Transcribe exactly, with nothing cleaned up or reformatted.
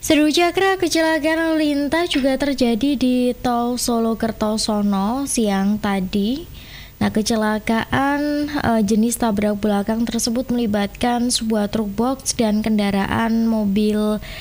Seru Cakra, kecelakaan lalu lintas juga terjadi di tol Solo Kertosono siang tadi. Nah, kecelakaan uh, jenis tabrak belakang tersebut melibatkan sebuah truk box dan kendaraan mobil